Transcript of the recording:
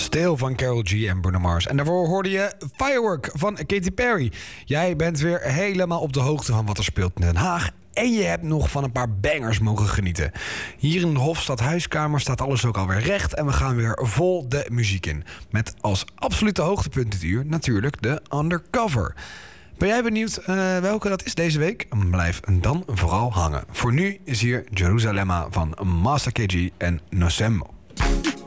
Still van Karol G en Bruno Mars. En daarvoor hoorde je Firework van Katy Perry. Jij bent weer helemaal op de hoogte van wat er speelt in Den Haag. En je hebt nog van een paar bangers mogen genieten. Hier in de Hofstadhuiskamer staat alles ook alweer recht. En we gaan weer vol de muziek in. Met als absolute hoogtepunt dit uur natuurlijk de Undercover. Ben jij benieuwd welke dat is deze week? Blijf dan vooral hangen. Voor nu is hier Jeruzalemma van Master KG en Nosemo.